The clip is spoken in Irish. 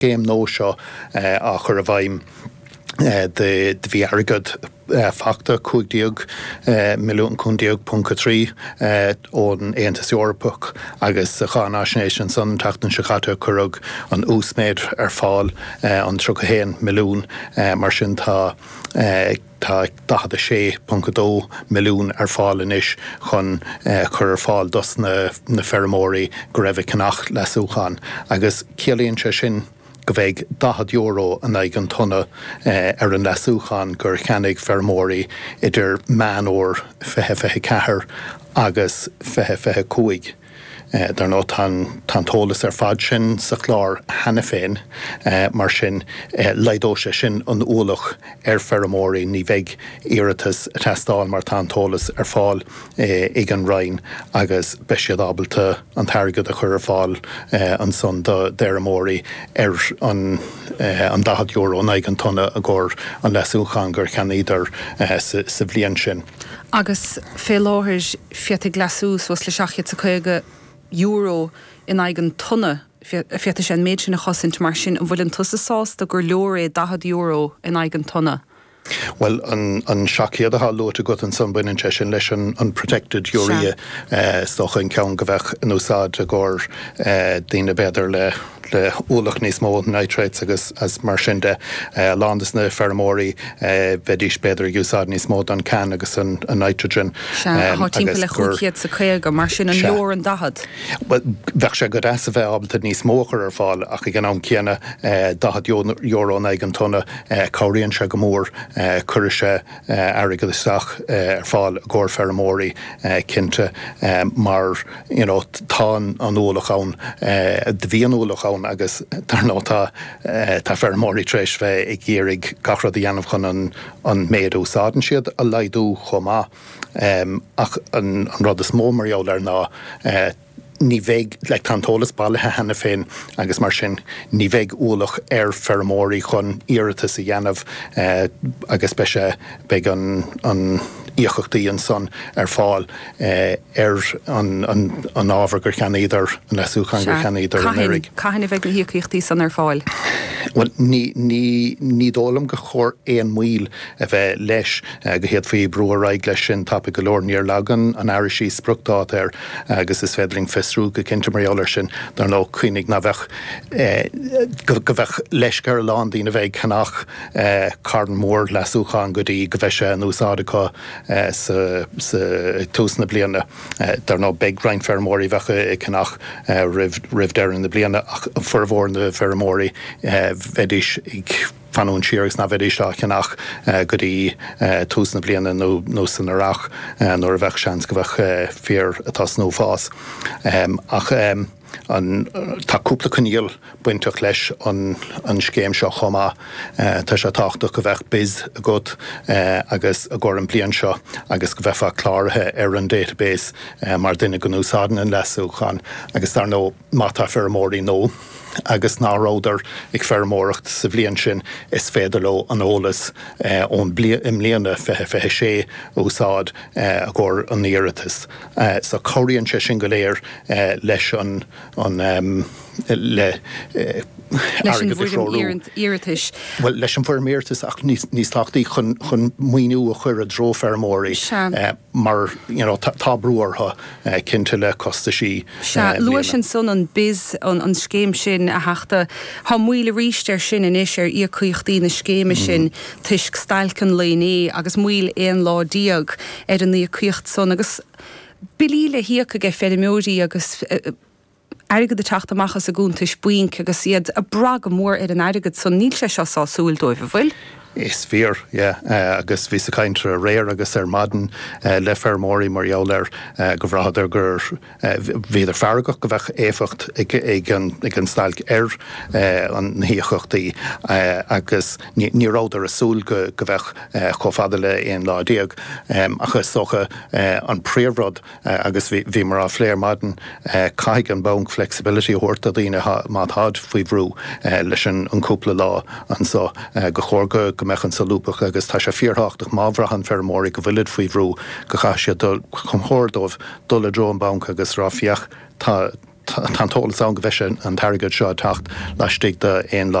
game nó seo a chur a bhaim de bhí agad facta 50 milliún cúndiag punca 3 ón Aontas Eorpach agus a Chá Nation san tachtan se chatte curug an úsméid ar fáil an 3 milliún mar sin tá 16.2 milliún ar fáil inis chun chur ar fáil dos na fermóí go raibh cannach lesúchan agus ciallaíonn se sin go bheith €10 an ag an tonna ar an lesúchan gur cheannig fermóí idir man ór 24 agus 25. Dar nó tan tólas ar fad sin sa chlár hena féin mar sin leidóise sin an úlach ar fermóí ní bheith iiritas testáil mar tan tólas ar fáil ag an rain agus beisiadábalta an targad a chur ar fáil an son d'eirimóí ar an €10 an ag an tonna a ggur an lesúchan gur cheanidir sa bblion sin. Agus fé láthir fiata glasús was le seachiad sa chuige euro in eigen tonne fiata sé méid sin a chosint mar sin an bhfuil an tusasásta gur leor €10 in eigen tonne. Well, an seachiad a halló a gut an san buinn sin leis an unprotected urea stocha an ceann go bheith an úsáid a ggur daoine beidir le úlach níos mó nitrates agus as mar sin de landas na fermóí bheidís beidir úsáid níos mó an can agus an nitrogen. Timp le chuchiad sa chuige mar sin an leor an dahad. Well, bheith sé go as a bheith abalta níos móchar ar fáil ach i gannám ceanna €10 an ag an tonna cóiríonn se go mór churise agad isteach ar fáil gcóir fermóí cinnte mar tá an úlach ann de bhí an úlach ann agus tar ná tá fermóí treis bheith ag géirigh gachrad a dhéanamh chun an méad úsáidan siad a leidú chomá ach an rud is mó marall ar ná ní bheith le tantólas bailthe hena féin agus mar sin ní bheith úlach ar fermóí chun iiritas a dhéanamh agus beise beag an íochachtaí an son ar fáil ar an ábhar gur cheanidir an lesúchan gur cheanidir an éirig. Caihanna bheith go híochtaí san ar fáil? Well, ní dólam go chóir éon míl a bheith leis go héad faoi brúaráig leis sin tappa go leor níor legan an airisí spruchtát ar agus is féidiring festrú go cinnte maráir sin dar nó chuoinnig na bheith go bheith leiscar lándaí na bheith canach carn mór lesúchan go dtí go bheith sé an úsáideá sa túsna bliana dar nó beag rein fermóí bheitcha canach rih deir na bliana ach formhór na fermóí bheidís ag fanún siargus na bheidís cheannach go dtí túsna bliana nó san arach nóair a bheith seans go bheith fear atá nó fás ach tá cúpla cníal buinteach leis an scéim seo chomá tá sé táchtach go bheith biz a god agus a ggur an blian seo agus go bheitfa chlárthe ar an database mar duine go úsáidan an lesúchan agus tar nó mátá fermóí nó agus náróidir ag fermóracht sa bblion sin is féidir le an ólas ón imléana sé úsáid a ggur an iiritas. Sa cóiríonn sé sin go léir leis an le iiritis. Well, leis an fermértas ach níos táchtaí chun muoinú a chur a dro fermóí mar tá brúartha cinnte le costa sí. Luair sin son an biz an scéim sin a heachta há muoile ríiste sin in is ar íochuochtaí na scéime sin tuisc stailcan léné agus muoil éon ládíag ar an íochuocht son agus bilíle hiacha ge fedimóí agus airgad de teachta machchas a gúnta spuink agus iad a brag mór ar an airgad son níl sé seo súil dóibh bhfuil? Is fear, agus bhí sa caintre réir agus ar madan le fermóí mar jouler go bhráidir gur bhíidir fergach go bheith éfacht ag an stailc ar an híochachtaí agus níráidir a súil go bheith chofada le éon ládíag agus socha an príomhrod agus bhí mar á phléir madan caiig an bóng flexibility horta daoine máthad faoi bhrú leis an cúpla lá an so go chóirga go mechan sa lúpach agus tá sé fíorthach mábhrahan fermóí go bhfuilid faoi bhrú go chaise chumthórdómh dul a drón bank agus ráfiach tá tantólas an go bheise an targad seo tacht leistigh de éon